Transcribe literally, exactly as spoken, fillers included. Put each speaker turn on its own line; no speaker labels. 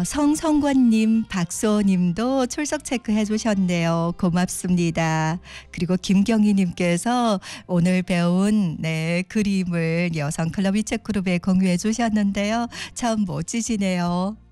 어, 성성권님, 박소님도 출석 체크해 주셨네요. 고맙습니다. 그리고 김경희님께서 오늘 배운 네, 그림을 여성클럽 위챗그룹에 공유해 주셨는데요. 참 멋지시네요.